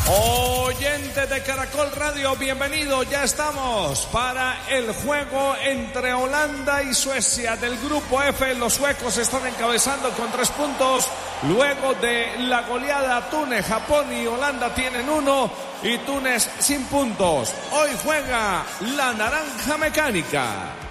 Oyentes de Caracol Radio, bienvenidos. Ya estamos para el juego entre Holanda y Suecia del grupo F. Los suecos están encabezando con 3 puntos. Luego de la goleada, Túnez, Japón y Holanda tienen 1 y Túnez sin puntos. Hoy juega la Naranja Mecánica.